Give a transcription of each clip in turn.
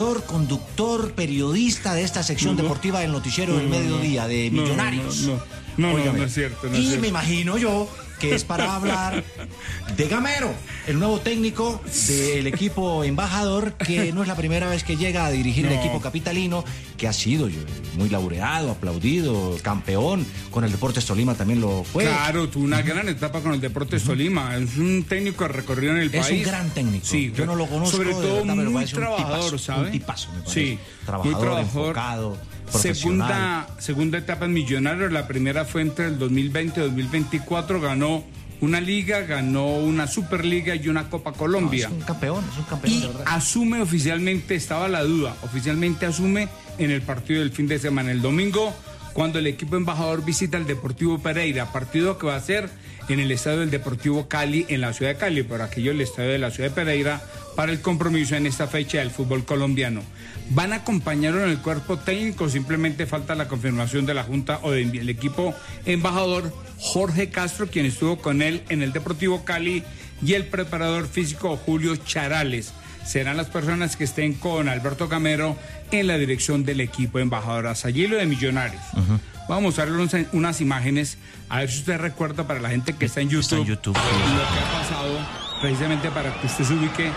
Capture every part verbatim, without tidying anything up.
presentador, conductor, periodista de esta sección no, deportiva del noticiero no, del mediodía de no, Millonarios. No, no, no, no, no, no es cierto. No y es cierto. me imagino yo que es para hablar de Gamero, el nuevo técnico del equipo embajador, que no es la primera vez que llega a dirigir no. el equipo capitalino, que ha sido muy laureado, aplaudido, campeón, con el Deportes Tolima también lo fue. Claro, tuvo una gran etapa con el Deportes uh-huh. Tolima, es un técnico recorrido en el es país. Es un gran técnico, sí, yo no lo conozco, sobre todo verdad, muy trabajador, un tipazo, ¿sabe? Un tipazo, me parece. Sí, trabajador, muy trabajador, enfocado, segunda, segunda etapa en Millonarios, la primera fue entre el dos mil veinte y dos mil veinticuatro, ganó una liga, ganó una Superliga y una Copa Colombia. No, es un campeón, es un campeón. Y de verdad. asume oficialmente, estaba la duda, oficialmente asume en el partido del fin de semana, el domingo, cuando el equipo embajador visita el Deportivo Pereira, partido que va a ser en el estadio del Deportivo Cali, en la ciudad de Cali, por aquello el estadio de la ciudad de Pereira, para el compromiso en esta fecha del fútbol colombiano. ¿Van a acompañarlo en el cuerpo técnico? Simplemente falta la confirmación de la Junta o del equipo embajador Jorge Castro, quien estuvo con él en el Deportivo Cali, y el preparador físico Julio Charales. Serán las personas que estén con Alberto Gamero en la dirección del equipo embajador Azayilo de Millonarios. Uh-huh. Vamos a ver unas imágenes, a ver si usted recuerda para la gente que está en YouTube, está en YouTube sí. lo que ha pasado, precisamente para que usted se ubique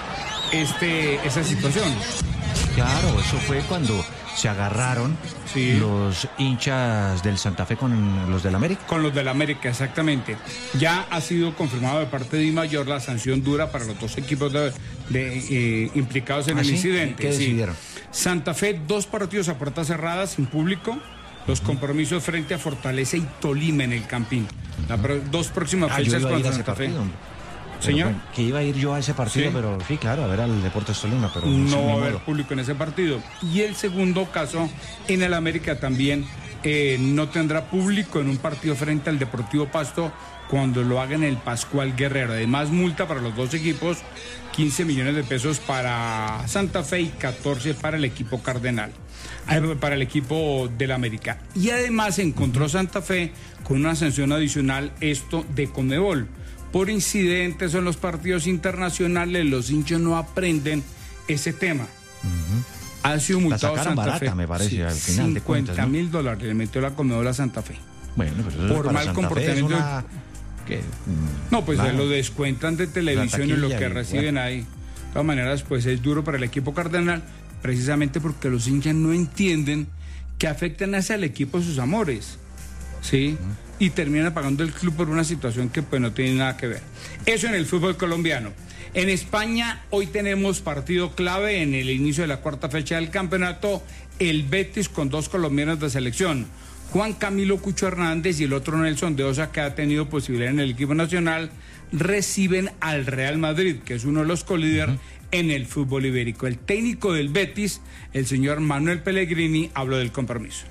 este, esa situación. Claro, eso fue cuando se agarraron sí. los hinchas del Santa Fe con los del América. Con los del América, exactamente. Ya ha sido confirmado de parte de Dimayor la sanción dura para los dos equipos de, de, eh, implicados en ¿Ah, el sí? incidente. ¿Qué decidieron? Sí. Santa Fe, dos partidos a puertas cerradas, sin público. Los uh-huh. compromisos frente a Fortaleza y Tolima en el Campín. La pro, dos próximas ah, fechas con Santa Fe. Partido, Señor. Bueno, que iba a ir yo a ese partido, sí. pero sí, claro, a ver al Deportes Tolima, pero no va a haber público en ese partido. Y el segundo caso, en el América también eh, no tendrá público en un partido frente al Deportivo Pasto cuando lo haga en el Pascual Guerrero. Además, multa para los dos equipos, quince millones de pesos para Santa Fe y catorce para el equipo Cardenal, eh, para el equipo del América. Y además encontró Santa Fe con una sanción adicional, esto de Conmebol. Por incidentes en los partidos internacionales, los hinchas no aprenden ese tema. Uh-huh. Ha sido multado la Santa barata, Fe. me parece, sí, al final de cuentas, cincuenta mil dólares le metió la Conmebol a Santa Fe. Bueno, pero eso por para mal Santa comportamiento. Fe es una... ¿Qué? No, pues claro. lo descuentan de televisión y lo que reciben bueno. ahí. De todas maneras, pues es duro para el equipo Cardenal, precisamente porque los hinchas no entienden que afectan hacia el equipo sus amores. ¿Sí? Uh-huh. Y termina pagando el club por una situación que pues no tiene nada que ver. Eso en el fútbol colombiano. En España hoy tenemos partido clave en el inicio de la cuarta fecha del campeonato, el Betis con dos colombianos de selección, Juan Camilo Cucho Hernández y el otro Nelson de Osa, que ha tenido posibilidad en el equipo nacional, reciben al Real Madrid, que es uno de los colíderes uh-huh. en el fútbol ibérico. El técnico del Betis, el señor Manuel Pellegrini, habló del compromiso.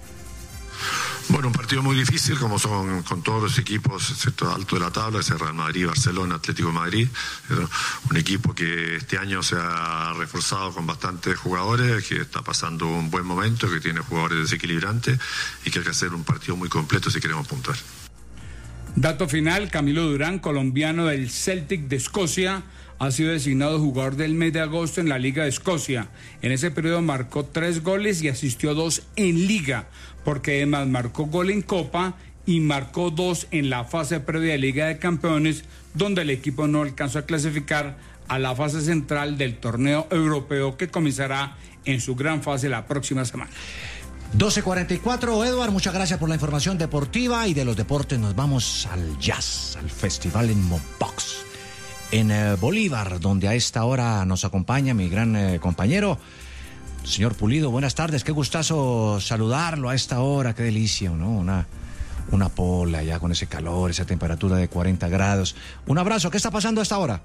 Bueno, un partido muy difícil, como son con todos los equipos, excepto alto de la tabla, ese Real Madrid, Barcelona, Atlético de Madrid. Un equipo que este año se ha reforzado con bastantes jugadores, que está pasando un buen momento, que tiene jugadores desequilibrantes y que hay que hacer un partido muy completo si queremos puntuar. Dato final, Camilo Durán, colombiano del Celtic de Escocia, ha sido designado jugador del mes de agosto en la Liga de Escocia. En ese periodo marcó tres goles y asistió dos en Liga, porque además marcó gol en Copa y marcó dos en la fase previa de Liga de Campeones, donde el equipo no alcanzó a clasificar a la fase central del torneo europeo que comenzará en su gran fase la próxima semana. doce cuarenta y cuatro, Edward, muchas gracias por la información deportiva, y de los deportes nos vamos al jazz, al festival en Mompox, en eh, Bolívar, donde a esta hora nos acompaña mi gran eh, compañero, señor Pulido. Buenas tardes, qué gustazo saludarlo a esta hora, qué delicia, ¿no? Una, una pola ya con ese calor, esa temperatura de cuarenta grados. Un abrazo, ¿qué está pasando a esta hora?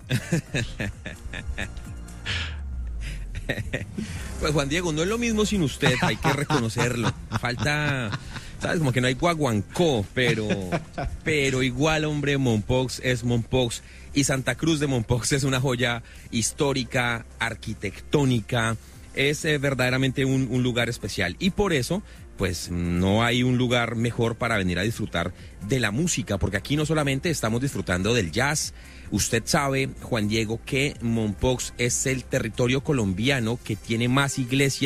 Pues Juan Diego, no es lo mismo sin usted, hay que reconocerlo. Falta, sabes, como que no hay guaguancó, pero, pero igual, hombre, Mompox es Mompox, y Santa Cruz de Mompox es una joya histórica, arquitectónica, es eh, verdaderamente un, un lugar especial. Y por eso, pues no hay un lugar mejor para venir a disfrutar de la música, porque aquí no solamente estamos disfrutando del jazz. Usted sabe, Juan Diego, que Mompox es el territorio colombiano que tiene más iglesias